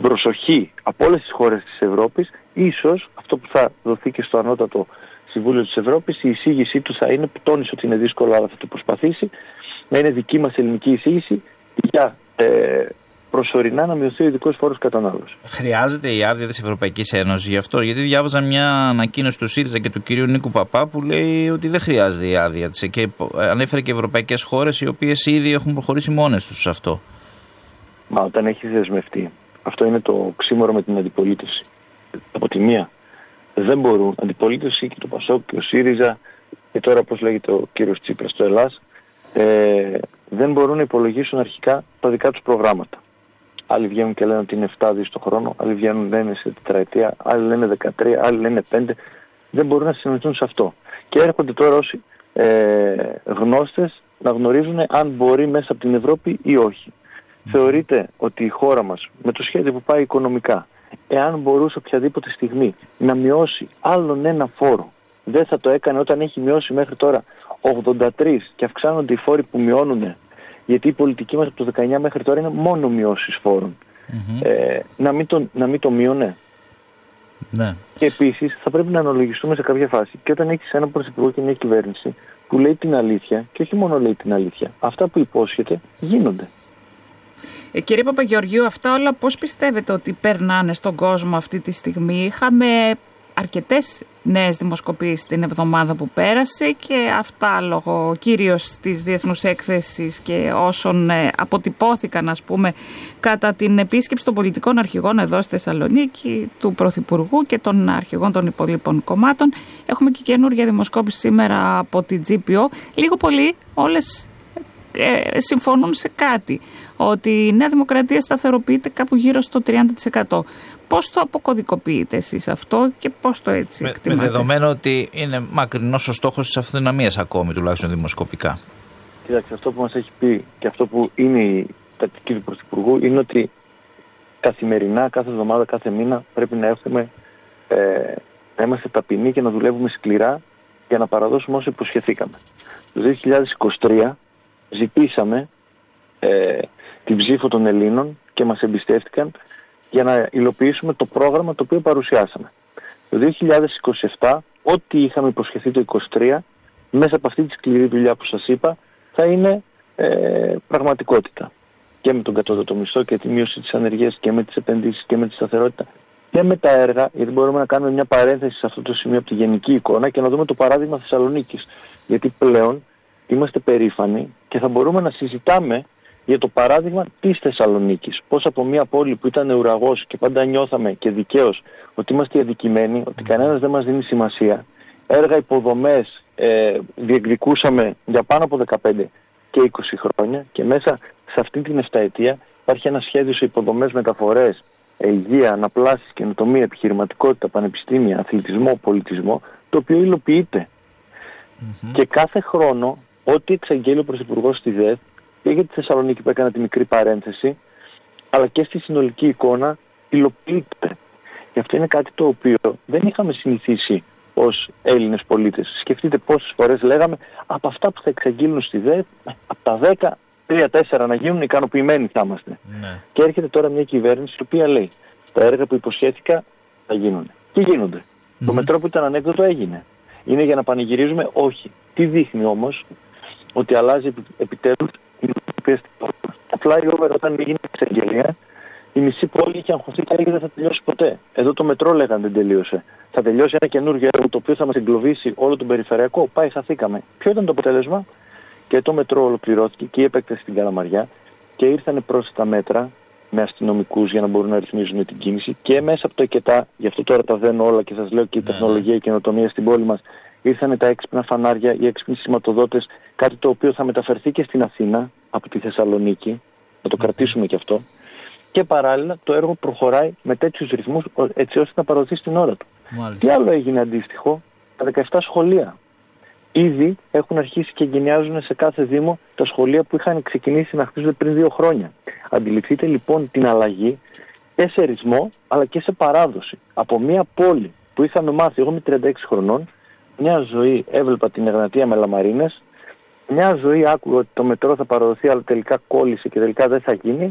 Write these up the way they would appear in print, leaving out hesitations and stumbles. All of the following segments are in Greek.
προσοχή από όλες τις χώρες της Ευρώπης, ίσως αυτό που θα δοθεί και στο Ανώτατο Συμβούλιο της Ευρώπης, η εισήγησή του θα είναι, που τόνισε ότι είναι δύσκολο αλλά θα το προσπαθήσει, να είναι δική μας ελληνική εισήγηση για προσωρινά να μειωθεί ο ειδικός φόρος κατανάλωσης. Χρειάζεται η άδεια της Ευρωπαϊκής Ένωσης γι' αυτό? Γιατί διάβαζα μια ανακοίνωση του ΣΥΡΙΖΑ και του κυρίου Νίκου Παπά που λέει ότι δεν χρειάζεται η άδεια της, και ανέφερε και ευρωπαϊκές χώρες οι οποίες ήδη έχουν προχωρήσει μόνες τους σε αυτό. Μα όταν έχει δεσμευτεί, αυτό είναι το οξύμορο με την αντιπολίτευση. Από τη μία δεν μπορούν, αντιπολίτευση και το ΠΑΣΟΚ και ο ΣΥΡΙΖΑ και τώρα πώς λέγεται ο κύριος Τσίπρας στο Ελλάς, δεν μπορούν να υπολογίσουν αρχικά τα δικά τους προγράμματα. Άλλοι βγαίνουν και λένε ότι είναι 7 δις το χρόνο, άλλοι βγαίνουν λένε σε τετραετία, άλλοι λένε 13, άλλοι λένε 5. Δεν μπορούν να συνοηθούν σε αυτό. Και έρχονται τώρα όσοι γνώστες να γνωρίζουν αν μπορεί μέσα από την Ευρώπη ή όχι. Θεωρείται ότι η χώρα μας με το σχέδιο που πάει οικονομικά, εάν μπορούσε οποιαδήποτε στιγμή να μειώσει άλλον ένα φόρο, δεν θα το έκανε όταν έχει μειώσει μέχρι τώρα 83 και αυξάνονται οι φόροι που μειώνουν, γιατί η πολιτική μας από το 19 μέχρι τώρα είναι μόνο μειώσεις φόρων. Να μην το μείωνε. Ναι. Και επίσης θα πρέπει να αναλογιστούμε σε κάποια φάση και όταν έχεις ένα πρωθυπουργό και μια κυβέρνηση που λέει την αλήθεια, και όχι μόνο λέει την αλήθεια, αυτά που υπόσχεται γίνονται. Κύριε Παπαγεωργίου, αυτά όλα πώς πιστεύετε ότι περνάνε στον κόσμο αυτή τη στιγμή? Είχαμε αρκετές νέες δημοσκοπήσεις την εβδομάδα που πέρασε και αυτά λόγω κυρίως της διεθνούς έκθεσης και όσων αποτυπώθηκαν, ας πούμε, κατά την επίσκεψη των πολιτικών αρχηγών εδώ στη Θεσσαλονίκη, του Πρωθυπουργού και των αρχηγών των υπολείπων κομμάτων. Έχουμε και καινούργια δημοσκόπηση σήμερα από την GPO. Λίγο πολύ όλες συμφωνούν σε κάτι, ότι η Νέα Δημοκρατία σταθεροποιείται κάπου γύρω στο 30%. Πώς το αποκωδικοποιείτε εσείς αυτό και πώς το έτσι εκτιμάτε? Με δεδομένο ότι είναι μακρινός ο στόχος της αυτοδυναμίας ακόμη, τουλάχιστον δημοσκοπικά. Κοιτάξτε, αυτό που μας έχει πει και αυτό που είναι η τακτική του Πρωθυπουργού είναι ότι καθημερινά, κάθε εβδομάδα, κάθε μήνα πρέπει να να είμαστε ταπεινοί και να δουλεύουμε σκληρά για να παραδώσουμε όσο υποσχεθήκαμε. Το 2023 ζητήσαμε την ψήφο των Ελλήνων και μας εμπιστεύτηκαν για να υλοποιήσουμε το πρόγραμμα το οποίο παρουσιάσαμε. Το 2027, ό,τι είχαμε υποσχεθεί το 2023, μέσα από αυτή τη σκληρή δουλειά που σας είπα, θα είναι πραγματικότητα. Και με τον κατώτατο μισθό και τη μείωση της ανεργίας και με τις επενδύσεις και με τη σταθερότητα και με τα έργα, γιατί μπορούμε να κάνουμε μια παρένθεση σε αυτό το σημείο από τη γενική εικόνα και να δούμε το παράδειγμα Θεσσαλονίκης. Γιατί πλέον είμαστε περήφανοι και θα μπορούμε να συζητάμε για το παράδειγμα της Θεσσαλονίκης. Πώς από μια πόλη που ήταν ουραγός και πάντα νιώθαμε και δικαίως ότι είμαστε αδικημένοι, ότι κανένας δεν μας δίνει σημασία, έργα υποδομές διεκδικούσαμε για πάνω από 15 και 20 χρόνια και μέσα σε αυτή την 7ετία υπάρχει ένα σχέδιο σε υποδομές, μεταφορές, υγεία, αναπλάσεις, καινοτομία, επιχειρηματικότητα, πανεπιστήμια, αθλητισμό, πολιτισμό, το οποίο υλοποιείται. Και κάθε χρόνο, ό,τι εξαγγέλει ο Πρωθυπουργός στη ΔΕΘ, και για τη Θεσσαλονίκη που έκανα τη μικρή παρένθεση, αλλά και στη συνολική εικόνα, υλοποιείται. Και αυτό είναι κάτι το οποίο δεν είχαμε συνηθίσει ως Έλληνες πολίτες. Σκεφτείτε πόσες φορές λέγαμε από αυτά που θα εξαγγείλουν στη ΔΕΘ, από τα 10, 3-4 να γίνουν, ικανοποιημένοι θα είμαστε. Ναι. Και έρχεται τώρα μια κυβέρνηση η οποία λέει τα έργα που υποσχέθηκα θα γίνουν. Και γίνονται. Το μετρό που ήταν ανέκδοτο έγινε. Είναι για να πανηγυρίζουμε? Όχι. Τι δείχνει όμως? Ότι αλλάζει επιτέλους η νοοτροπία στην πόλη μας. Τα flyover όταν έγινε η εξαγγελία, η μισή πόλη είχε αγχωθεί και έλεγε δεν θα τελειώσει ποτέ. Εδώ το μετρό λέγανε δεν τελείωσε. Θα τελειώσει ένα καινούργιο έργο το οποίο θα μας εγκλωβίσει όλο τον περιφερειακό. Πάει, χαθήκαμε. Ποιο ήταν το αποτέλεσμα? Και το μετρό ολοκληρώθηκε και η επέκταση στην Καλαμαριά και ήρθαν πρόσθετα μέτρα με αστυνομικούς για να μπορούν να ρυθμίζουν την κίνηση και μέσα από το ΕΚΕΤΑ, γι' αυτό τώρα τα δένω όλα και σας λέω και η τεχνολογία, η καινοτομία στην πόλη μας, ήρθαν τα έξυπνα φανάρια, οι έξυπνοι σηματοδότες, κάτι το οποίο θα μεταφερθεί και στην Αθήνα από τη Θεσσαλονίκη, να το κρατήσουμε και αυτό. Και παράλληλα το έργο προχωράει με τέτοιους ρυθμούς έτσι ώστε να παραδοθεί στην ώρα του. Τι άλλο έγινε αντίστοιχο? Τα 17 σχολεία. Ήδη έχουν αρχίσει και εγκαινιάζουν σε κάθε δήμο τα σχολεία που είχαν ξεκινήσει να χτίζονται πριν 2 χρόνια. Αντιληφθείτε λοιπόν την αλλαγή και σε ρυθμό αλλά και σε παράδοση. Από μια πόλη που είχαμε μάθει, εγώ είμαι 36 χρονών, μια ζωή έβλεπα την Εγνατία με λαμαρίνες, μια ζωή άκουγα ότι το μετρό θα παραδοθεί αλλά τελικά κόλλησε και τελικά δεν θα γίνει,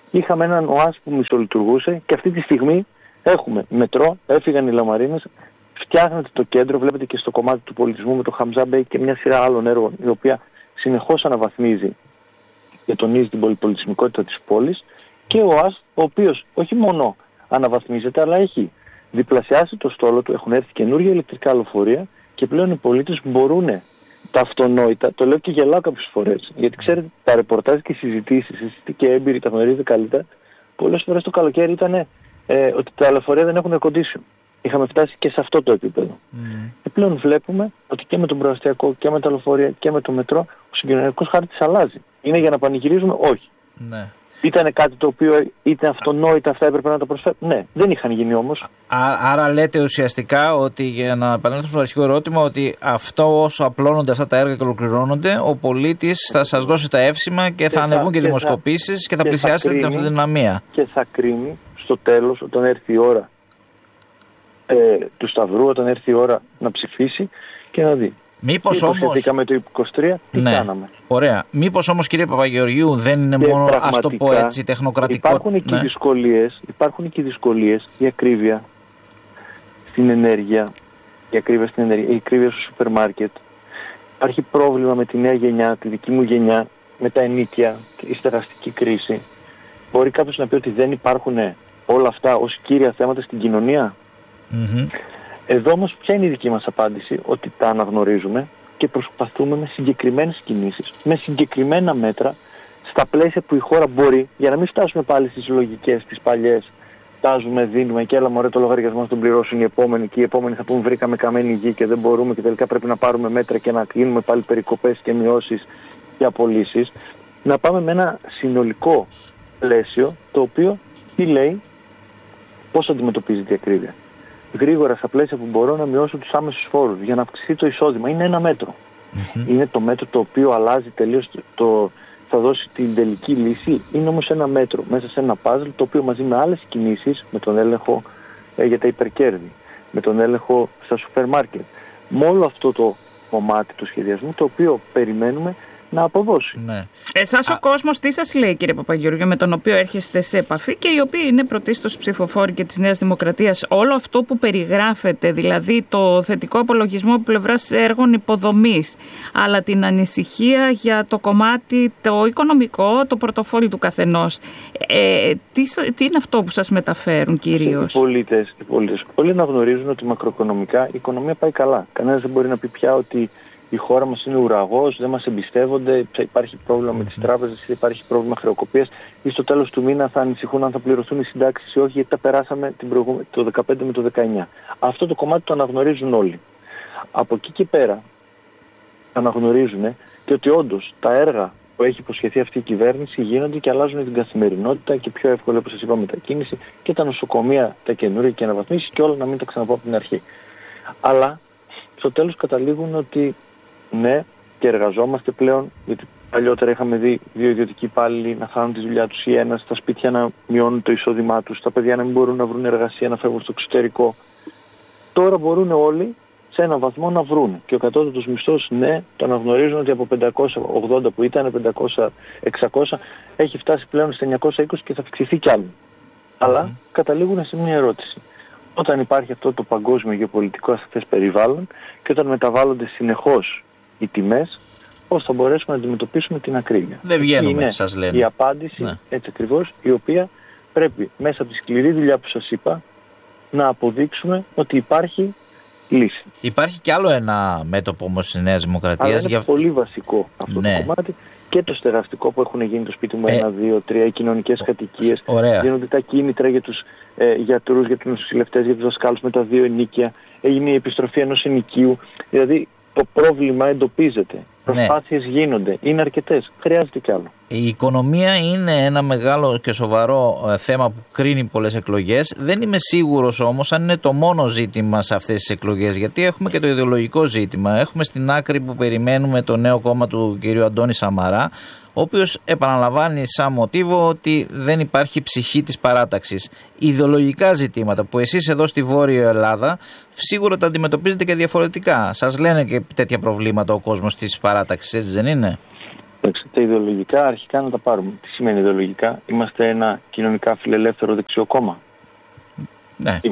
είχαμε έναν ΟΑΣ που μισολειτουργούσε και αυτή τη στιγμή έχουμε μετρό, έφυγαν οι Λαμαρίνες, φτιάχνεται το κέντρο, βλέπετε και στο κομμάτι του πολιτισμού με το Χαμζά Μπέι και μια σειρά άλλων έργων, η οποία συνεχώς αναβαθμίζει και τονίζει την πολυπολιτισμικότητα της πόλης, και ο ΟΑΣ, ο οποίος όχι μόνο αναβαθμίζεται, αλλά έχει διπλασιάσει το στόλο του, έχουν έρθει καινούργια ηλεκτρικά λεωφορεία και πλέον οι πολίτες μπορούν τα αυτονόητα, το λέω και γελάω κάποιες φορές, γιατί ξέρετε τα ρεπορτάζ και οι συζητήσεις, εσείς και έμπειροι τα γνωρίζετε καλύτερα, πολλές φορές το καλοκαίρι ήταν ότι τα λεωφορεία δεν έχουν air condition. Είχαμε φτάσει και σε αυτό το επίπεδο. Και πλέον βλέπουμε ότι και με τον προαστιακό και με τα λεωφορεία και με το μετρό ο συγκοινωνιακός χάρτης αλλάζει. Είναι για να πανηγυρίζουμε? Όχι. Ναι. Ήταν κάτι το οποίο ήταν αυτονόητα, αυτά έπρεπε να τα προσφέρουν? Ναι, δεν είχαν γίνει όμως. Άρα λέτε ουσιαστικά ότι, για να επανέλθω στο αρχικό ερώτημα, ότι αυτό όσο απλώνονται αυτά τα έργα και ολοκληρώνονται, ο πολίτης θα σας δώσει τα εύσημα και θα ανεβούν και δημοσκοπήσεις και θα πλησιάσετε την αυτοδυναμία. Και θα κρίνει στο τέλος, όταν έρθει η ώρα του Σταυρού, όταν έρθει η ώρα να ψηφίσει και να δει. Μήπως όμως με το 23, τι κάναμε. Ωραία. Μήπως όμως, κύριε Παπαγεωργίου, δεν είναι μόνο, ας το πω έτσι, τεχνοκρατικό? Υπάρχουν και δυσκολίες, η ακρίβεια στην ενέργεια, η ακρίβεια στο σούπερ μάρκετ. Υπάρχει πρόβλημα με τη νέα γενιά, τη δική μου γενιά, με τα ενίκια, η στεραστική κρίση. Μπορεί κάποιος να πει ότι δεν υπάρχουν όλα αυτά ως κύρια θέματα στην κοινωνία? Εδώ όμως ποια είναι η δική μας απάντηση? Ότι τα αναγνωρίζουμε και προσπαθούμε με συγκεκριμένες κινήσεις, με συγκεκριμένα μέτρα, στα πλαίσια που η χώρα μπορεί, για να μην φτάσουμε πάλι στις λογικές, τις παλιές, φτάζουμε, δίνουμε και έλα μωρέ το λογαριασμό να τον πληρώσουν οι επόμενοι και οι επόμενοι θα πούν βρήκαμε καμένη γη και δεν μπορούμε και τελικά πρέπει να πάρουμε μέτρα και να κλείνουμε πάλι περικοπές και μειώσεις και απολύσεις. Να πάμε με ένα συνολικό πλαίσιο το οποίο τι λέει, πώς αντιμετωπίζει την ακρίβεια. Γρήγορα στα πλαίσια που μπορώ να μειώσω τους άμεσους φόρους για να αυξηθεί το εισόδημα. Είναι ένα μέτρο. Είναι το μέτρο το οποίο αλλάζει τελείως, θα δώσει την τελική λύση. Είναι όμως ένα μέτρο μέσα σε ένα παζλ το οποίο μαζί με άλλες κινήσεις, με τον έλεγχο για τα υπερκέρδη, με τον έλεγχο στα σούπερ μάρκετ, με όλο αυτό το κομμάτι του σχεδιασμού το οποίο περιμένουμε να αποδώσει. Ναι. Εσάς ο κόσμος τι σας λέει, κύριε Παπαγεωργίου, με τον οποίο έρχεστε σε επαφή και οι οποίοι είναι πρωτίστως ψηφοφόροι και της Νέας Δημοκρατίας, όλο αυτό που περιγράφεται, δηλαδή το θετικό απολογισμό από πλευράς έργων υποδομής, αλλά την ανησυχία για το κομμάτι το οικονομικό, το πορτοφόλι του καθενός, τι είναι αυτό που σας μεταφέρουν κυρίως? Οι πολίτες όλοι να γνωρίζουν ότι μακροοικονομικά η οικονομία πάει καλά. Κανένας δεν μπορεί να πει πια ότι η χώρα μας είναι ουραγός, δεν μας εμπιστεύονται, υπάρχει πρόβλημα με τις τράπεζες, υπάρχει πρόβλημα χρεοκοπίας ή στο τέλος του μήνα θα ανησυχούν αν θα πληρωθούν οι συντάξεις ή όχι, γιατί τα περάσαμε το 2015 με το 2019. Αυτό το κομμάτι το αναγνωρίζουν όλοι. Από εκεί και πέρα αναγνωρίζουν και ότι όντως τα έργα που έχει υποσχεθεί αυτή η κυβέρνηση γίνονται και αλλάζουν την καθημερινότητα και πιο εύκολα, όπως σας είπα, μετακίνηση και τα νοσοκομεία τα καινούργια και αναβαθμίσεις και όλα να μην τα ξαναπώ από την αρχή. Αλλά στο τέλος καταλήγουν ότι ναι, και εργαζόμαστε πλέον, γιατί παλιότερα είχαμε δει δύο ιδιωτικοί υπάλληλοι να χάνουν τη δουλειά τους ή ένα, στα σπίτια να μειώνουν το εισόδημά τους, τα παιδιά να μην μπορούν να βρουν εργασία, να φεύγουν στο εξωτερικό. Τώρα μπορούν όλοι σε έναν βαθμό να βρουν. Και ο κατώτατος μισθός, ναι, το αναγνωρίζουν ότι από 580 που ήταν, 500-600, έχει φτάσει πλέον στα 920 και θα αυξηθεί κι άλλο. Αλλά καταλήγουν σε μια ερώτηση. Όταν υπάρχει αυτό το παγκόσμιο γεωπολιτικό ασαφές περιβάλλον και όταν μεταβάλλονται συνεχώς οι τιμές, πώς θα μπορέσουμε να αντιμετωπίσουμε την ακρίβεια? Δεν βγαίνουμε, σας λένε. Η απάντηση, ναι, έτσι ακριβώς, η οποία πρέπει μέσα από τη σκληρή δουλειά που σας είπα να αποδείξουμε ότι υπάρχει λύση. Υπάρχει κι άλλο ένα μέτωπο όμως της Νέας Δημοκρατίας. Είναι πολύ βασικό αυτό, ναι, το κομμάτι. Και το στεγαστικό που έχουν γίνει το σπίτι μου 1, 2, 3, οι κοινωνικές κατοικίες. Δίνονται τα κίνητρα για τους γιατρούς, για τους νοσηλευτές, για τους δασκάλους με τα 2 ενοίκια. Έγινε η επιστροφή ενός ενοικίου. Δηλαδή το πρόβλημα εντοπίζεται. Προσπάθειες γίνονται. Είναι αρκετές. Χρειάζεται κι άλλο. Η οικονομία είναι ένα μεγάλο και σοβαρό θέμα που κρίνει πολλές εκλογές. Δεν είμαι σίγουρος όμως αν είναι το μόνο ζήτημα σε αυτές τις εκλογές, γιατί έχουμε και το ιδεολογικό ζήτημα. Έχουμε στην άκρη που περιμένουμε το νέο κόμμα του κ. Αντώνη Σαμαρά, ο οποίος επαναλαμβάνει σαν μοτίβο ότι δεν υπάρχει ψυχή της παράταξης. Ιδεολογικά ζητήματα που εσείς εδώ στη Βόρεια Ελλάδα σίγουρα τα αντιμετωπίζετε και διαφορετικά. Σας λένε και τέτοια προβλήματα ο κόσμος της παράταξης, έτσι δεν είναι? Τα ιδεολογικά αρχικά να τα πάρουμε. Τι σημαίνει ιδεολογικά? Είμαστε ένα κοινωνικά φιλελεύθερο δεξιό κόμμα. Ναι.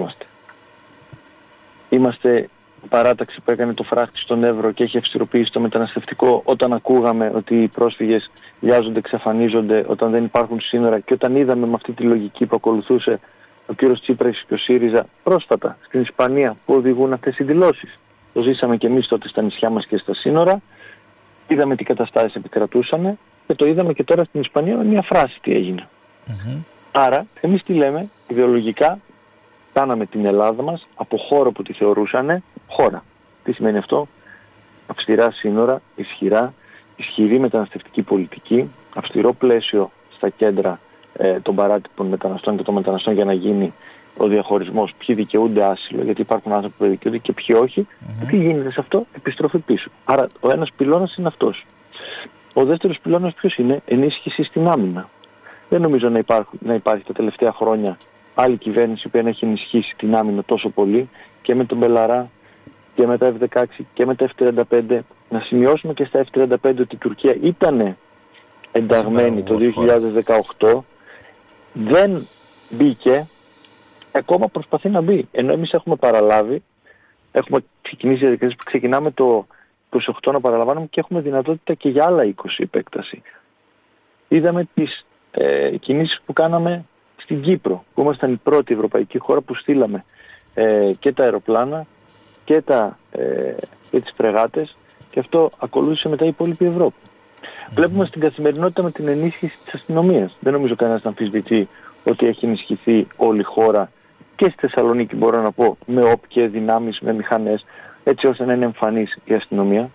Είμαστε παράταξη που έκανε το φράχτη στον Εύρο και έχει αυστηροποιήσει το μεταναστευτικό όταν ακούγαμε ότι οι πρόσφυγες βιάζονται, εξαφανίζονται, όταν δεν υπάρχουν σύνορα, και όταν είδαμε με αυτή τη λογική που ακολουθούσε ο κύριος Τσίπρας και ο ΣΥΡΙΖΑ πρόσφατα στην Ισπανία που οδηγούν αυτές οι δηλώσεις. Το ζήσαμε και εμείς τότε στα νησιά μας και στα σύνορα. Είδαμε τι καταστάσεις επικρατούσαν και το είδαμε και τώρα στην Ισπανία με μια φράση τι έγινε. Άρα, εμείς τι λέμε? Ιδεολογικά κάναμε την Ελλάδα μας από χώρο που τη θεωρούσαν χώρα. Τι σημαίνει αυτό? Αυστηρά σύνορα, ισχυρή μεταναστευτική πολιτική, αυστηρό πλαίσιο στα κέντρα των παράτυπων μεταναστών και των μεταναστών για να γίνει ο διαχωρισμός ποιοι δικαιούνται άσυλο, γιατί υπάρχουν άνθρωποι που δικαιούνται και ποιοι όχι. Τι γίνεται σε αυτό? Επιστροφή πίσω. Άρα ο ένας πυλώνας είναι αυτός. Ο δεύτερος πυλώνας ποιος είναι? Ενίσχυση στην άμυνα. Δεν νομίζω να υπάρχει τα τελευταία χρόνια άλλη κυβέρνηση που έχει ενισχύσει την άμυνα τόσο πολύ, και με τον Μπελαρά και με τα F-16 και με τα F-35. Να σημειώσουμε και στα F-35 ότι η Τουρκία ήταν ενταγμένη το 2018, δεν μπήκε, ακόμα προσπαθεί να μπει. Ενώ εμείς έχουμε παραλάβει, έχουμε ξεκινήσει διαδικασίες που ξεκινάμε το 28 να παραλαμβάνουμε και έχουμε δυνατότητα και για άλλα 20 επέκταση. Είδαμε τις κινήσεις που κάναμε στην Κύπρο, που ήμασταν η πρώτη ευρωπαϊκή χώρα που στείλαμε και τα αεροπλάνα και τις φρεγάτες, και αυτό ακολούθησε μετά η υπόλοιπη Ευρώπη. Βλέπουμε στην καθημερινότητα με την ενίσχυση της αστυνομίας. Δεν νομίζω κανένας να αμφισβητεί ότι έχει ενισχυθεί όλη η χώρα, και στη Θεσσαλονίκη μπορώ να πω, με όποιες δυνάμεις, με μηχανές, έτσι ώστε να είναι εμφανής η αστυνομία.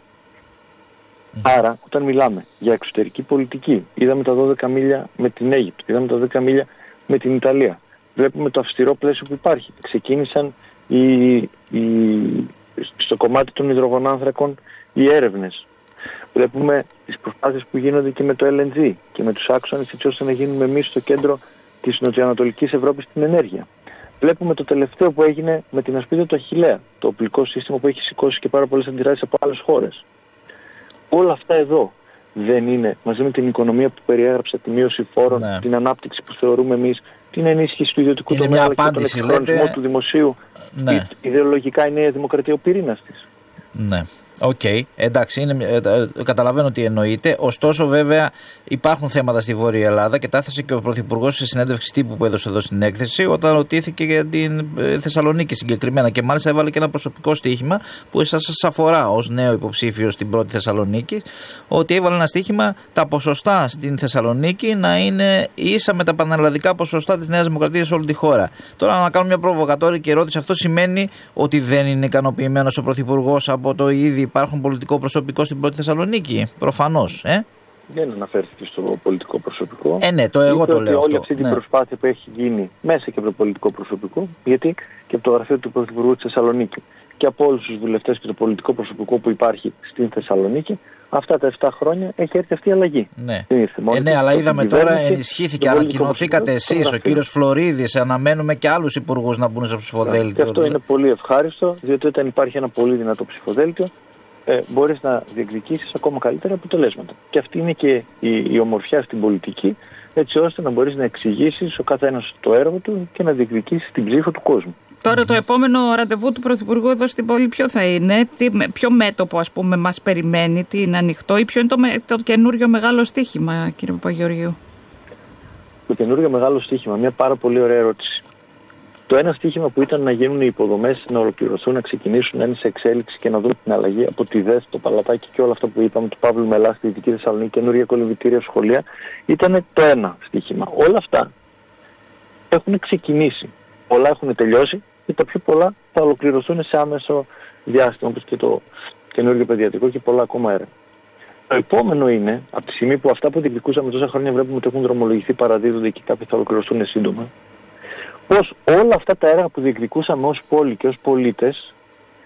Άρα, όταν μιλάμε για εξωτερική πολιτική, είδαμε τα 12 μίλια με την Αίγυπτο, είδαμε τα 12 μίλια με την Ιταλία. Βλέπουμε το αυστηρό πλαίσιο που υπάρχει. Ξεκίνησαν στο κομμάτι των υδρογονάνθρακων οι έρευνες. Βλέπουμε τις προσπάθειες που γίνονται και με το LNG και με τους άξονες, έτσι ώστε να γίνουμε εμείς στο κέντρο της νοτιοανατολικής Ευρώπης στην ενέργεια. Βλέπουμε το τελευταίο που έγινε με την ασπίδα του Αχιλλέα, το οπλικό σύστημα που έχει σηκώσει και πάρα πολλές αντιδράσεις από άλλες χώρες. Όλα αυτά εδώ δεν είναι, μαζί με την οικονομία που περιέγραψα, τη μείωση φόρων, την ανάπτυξη που θεωρούμε εμείς, την ενίσχυση του ιδιωτικού τομέα και τον εξυγχρονισμό του δημοσίου, ιδεολογικά η Νέα Δημοκρατία ο πυρήνας της. Ναι. Οκ, εντάξει, καταλαβαίνω τι εννοείται. Ωστόσο, βέβαια, υπάρχουν θέματα στη Βόρεια Ελλάδα και τα έθεσε και ο Πρωθυπουργός σε συνέντευξη τύπου που έδωσε εδώ στην έκθεση, όταν ρωτήθηκε για την Θεσσαλονίκη συγκεκριμένα. Και μάλιστα έβαλε και ένα προσωπικό στοίχημα που εσάς σας αφορά ως νέο υποψήφιο στην πρώτη Θεσσαλονίκη, ότι έβαλε ένα στοίχημα τα ποσοστά στην Θεσσαλονίκη να είναι ίσα με τα πανελλαδικά ποσοστά της Νέας Δημοκρατίας σε όλη τη χώρα. Τώρα, να κάνω μια προβοκατόρικη ερώτηση, αυτό σημαίνει ότι δεν είναι ικανοποιημένος ο Πρωθυπουργός από το ήδη υπάρχουν πολιτικό προσωπικό στην πρώτη Θεσσαλονίκη? Προφανώς. Δεν αναφέρθηκε στο πολιτικό προσωπικό. Ναι, εγώ το λέω. Όλη αυτή την προσπάθεια που έχει γίνει μέσα και από το πολιτικό προσωπικό, γιατί και από το γραφείο του Πρωθυπουργού της Θεσσαλονίκη και από όλους τους βουλευτές και το πολιτικό προσωπικό που υπάρχει στην Θεσσαλονίκη, αυτά τα 7 χρόνια έχει έρθει αυτή η αλλαγή. Ναι, αλλά είδαμε τώρα ενισχύθηκε, ανακοινωθήκατε εσείς, ο κύριος Φλωρίδης, αναμένουμε και άλλους υπουργούς να μπουν στο ψηφοδέλτιο. Και αυτό είναι πολύ ευχάριστο, διότι όταν υπάρχει ένα πολύ δυνατό ψηφοδέλτιο, μπορείς να διεκδικήσεις ακόμα καλύτερα αποτελέσματα. Και αυτή είναι και η ομορφιά στην πολιτική, έτσι ώστε να μπορείς να εξηγήσεις ο καθένας το έργο του και να διεκδικήσεις την ψήφο του κόσμου. Τώρα το επόμενο ραντεβού του Πρωθυπουργού εδώ στην πόλη ποιο θα είναι, ποιο μέτωπο ας πούμε μας περιμένει, τι είναι ανοιχτό ή ποιο είναι το καινούριο μεγάλο στοίχημα, κύριε Παπαγεωργίου? Το καινούριο μεγάλο στοίχημα, μια πάρα πολύ ωραία ερώτηση. Το ένα στοίχημα που ήταν να γίνουν οι υποδομές, να ολοκληρωθούν, να ξεκινήσουν, να είναι σε εξέλιξη και να δουν την αλλαγή από τη ΔΕΘ, το Παλατάκι και όλα αυτά που είπαμε, του Παύλου Μελά στη Δυτική Θεσσαλονίκη, καινούργια κολυμβητήρια, σχολεία, ήταν το ένα στοίχημα. Όλα αυτά έχουν ξεκινήσει. Πολλά έχουν τελειώσει και τα πιο πολλά θα ολοκληρωθούν σε άμεσο διάστημα, όπως και το καινούργιο παιδιατρικό και πολλά ακόμα έργα. Το επόμενο είναι, από τη στιγμή που αυτά που διεκδικούσαμε τόσα χρόνια βλέπουμε ότι έχουν δρομολογηθεί, παραδίδονται και κάποιοι θα ολοκληρωθούν σύντομα, πως όλα αυτά τα έργα που διεκδικούσαμε ως πόλη και ως πολίτες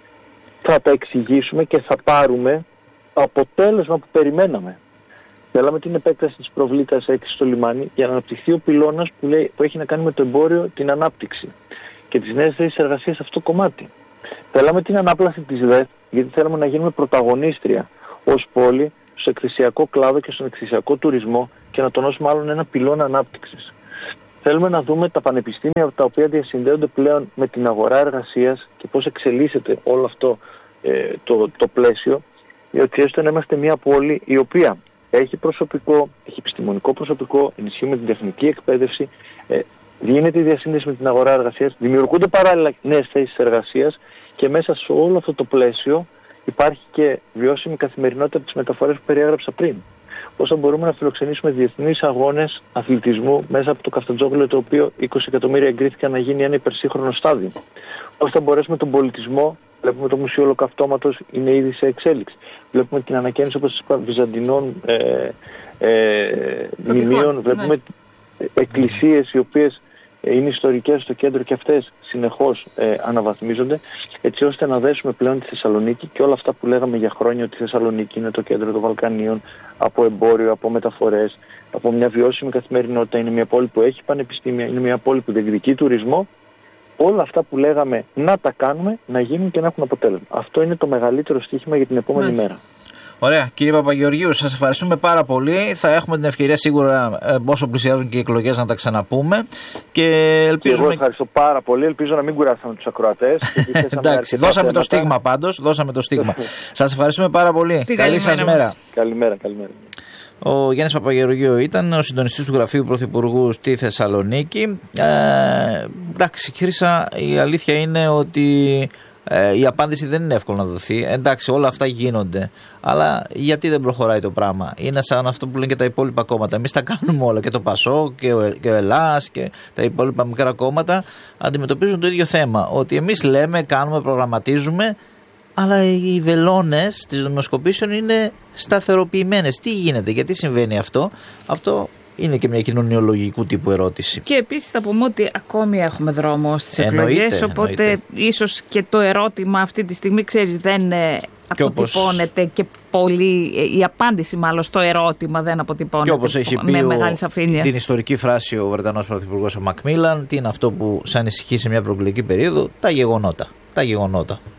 θα τα εξηγήσουμε και θα πάρουμε το αποτέλεσμα που περιμέναμε. Θέλαμε την επέκταση της προβλήτας 6 στο λιμάνι για να αναπτυχθεί ο πυλώνας που έχει να κάνει με το εμπόριο, την ανάπτυξη και τις νέες θέσεις εργασίας σε αυτό το κομμάτι. Θέλαμε την ανάπλαση της ΔΕΘ, γιατί θέλαμε να γίνουμε πρωταγωνίστρια ως πόλη στο εκθεσιακό κλάδο και στον εκθεσιακό τουρισμό και να τονώσουμε άλλον ένα πυλώνα ανάπτυξης. Θέλουμε να δούμε τα πανεπιστήμια τα οποία διασυνδέονται πλέον με την αγορά εργασίας και πώς εξελίσσεται όλο αυτό το πλαίσιο, γιατί έστω να είμαστε μια πόλη η οποία έχει προσωπικό, έχει επιστημονικό προσωπικό, ενισχύουμε την τεχνική εκπαίδευση, γίνεται η διασύνδεση με την αγορά εργασίας, δημιουργούνται παράλληλα νέες θέσεις εργασίας και μέσα σε όλο αυτό το πλαίσιο υπάρχει και βιώσιμη καθημερινότητα από τις μεταφορές που περιέγραψα πριν. Πώς θα μπορούμε να φιλοξενήσουμε διεθνείς αγώνες αθλητισμού μέσα από το Καφτατζόγλιο, το οποίο 20 εκατομμύρια εγκρίθηκαν να γίνει ένα υπερσύγχρονο στάδιο. Πώς θα μπορέσουμε τον πολιτισμό, βλέπουμε το Μουσείο Ολοκαυτώματος είναι ήδη σε εξέλιξη. Βλέπουμε την ανακαίνιση, όπως είπα, βυζαντινών μνημείων, βλέπουμε εκκλησίες οι οποίες είναι ιστορικές στο κέντρο και αυτές συνεχώς αναβαθμίζονται, έτσι ώστε να δέσουμε πλέον τη Θεσσαλονίκη και όλα αυτά που λέγαμε για χρόνια, ότι η Θεσσαλονίκη είναι το κέντρο των Βαλκανίων, από εμπόριο, από μεταφορές, από μια βιώσιμη καθημερινότητα, είναι μια πόλη που έχει πανεπιστήμια, είναι μια πόλη που διεκδικεί τουρισμό. Όλα αυτά που λέγαμε να τα κάνουμε, να γίνουν και να έχουν αποτέλεσμα. Αυτό είναι το μεγαλύτερο στοίχημα για την επόμενη μέρα. Ωραία. Κύριε Παπαγεωργίου, σας ευχαριστούμε πάρα πολύ. Θα έχουμε την ευκαιρία σίγουρα, όσο πλησιάζουν και οι εκλογές, να τα ξαναπούμε. Και ελπίζουμε... Εγώ ευχαριστώ πάρα πολύ. Ελπίζω να μην κουράσαμε τους ακροατές. Εντάξει, δώσαμε το στίγμα πάντως. Δώσαμε το στίγμα. Σας ευχαριστούμε πάρα πολύ. Καλή σας μέρα. Καλημέρα. Ο Γιάννης Παπαγεωργίου ήταν ο συντονιστής του Γραφείου Πρωθυπουργού στη Θεσσαλονίκη. Εντάξει, Χρύσα, η αλήθεια είναι ότι η απάντηση δεν είναι εύκολο να δοθεί. Εντάξει, όλα αυτά γίνονται. Αλλά γιατί δεν προχωράει το πράγμα? Είναι σαν αυτό που λένε και τα υπόλοιπα κόμματα. Εμείς τα κάνουμε όλα. Και το ΠΑΣΟΚ και ο ΕΛΑΣ και τα υπόλοιπα μικρά κόμματα αντιμετωπίζουν το ίδιο θέμα. Ότι εμείς λέμε, κάνουμε, προγραμματίζουμε, αλλά οι βελόνες της δημοσκοπήσεων είναι σταθεροποιημένες. Τι γίνεται, γιατί συμβαίνει αυτό? Αυτό είναι και μια κοινωνιολογικού τύπου ερώτηση. Και επίσης θα πούμε ότι ακόμη έχουμε δρόμο στις εκλογές, οπότε ίσως και το ερώτημα αυτή τη στιγμή, ξέρεις, δεν αποτυπώνεται και πολύ, η απάντηση μάλλον στο ερώτημα δεν αποτυπώνεται. Και όπως έχει πει μεγάλη σαφήνεια την ιστορική φράση ο Βρετανός Πρωθυπουργός ο Μακμίλαν, τι είναι αυτό που σε ανησυχεί σε μια προεκλογική περίοδο? Τα γεγονότα.